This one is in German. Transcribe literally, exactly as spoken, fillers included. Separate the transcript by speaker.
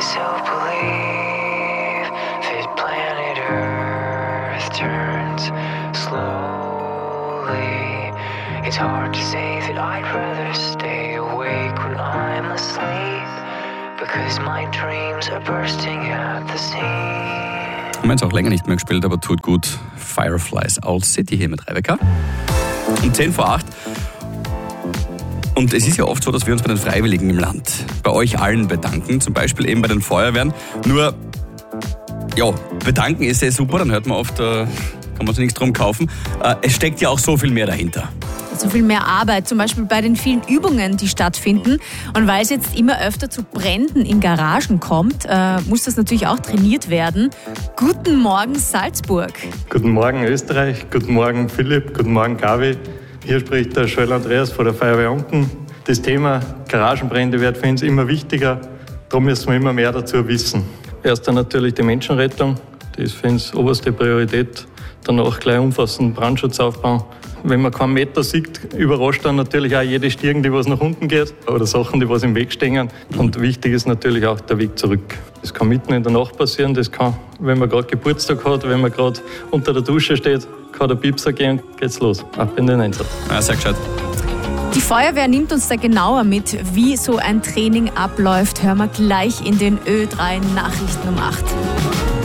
Speaker 1: myself believe that planet Earth turns slowly. It's hard to say that I'd rather stay awake when I'm asleep, because my dreams are bursting at the seams.
Speaker 2: Wir haben jetzt auch länger nicht mehr gespielt, aber tut gut. Fireflies, Owl City hier mit Rebecca. Um zehn vor acht. Und es ist ja oft so, dass wir uns bei den Freiwilligen im Land, bei euch allen bedanken, zum Beispiel eben bei den Feuerwehren. Nur, ja, bedanken ist sehr super, dann hört man oft, äh, kann man sich nichts drum kaufen. Äh, es steckt ja auch so viel mehr dahinter.
Speaker 3: So viel mehr Arbeit, zum Beispiel bei den vielen Übungen, die stattfinden. Und weil es jetzt immer öfter zu Bränden in Garagen kommt, äh, muss das natürlich auch trainiert werden. Guten Morgen, Salzburg.
Speaker 4: Guten Morgen, Österreich. Guten Morgen, Philipp. Guten Morgen, Gabi. Hier spricht der Joel Andreas von der Feuerwehr Unten. Das Thema Garagenbrände wird für uns immer wichtiger. Darum müssen wir immer mehr dazu wissen. Erst dann natürlich die Menschenrettung. Das ist für uns oberste Priorität. Danach gleich umfassenden Brandschutz aufbauen. Wenn man keinen Meter sieht, überrascht dann natürlich auch jede Stirn, die was nach unten geht oder Sachen, die was im Weg stehen. Und wichtig ist natürlich auch der Weg zurück. Das kann mitten in der Nacht passieren, das kann, wenn man gerade Geburtstag hat, wenn man gerade unter der Dusche steht, kann der Piepser gehen, geht's los, ab in den Einsatz.
Speaker 2: Ja, sehr gescheit.
Speaker 3: Die Feuerwehr nimmt uns da genauer mit, wie so ein Training abläuft. Hören wir gleich in den Ö drei Nachrichten um acht.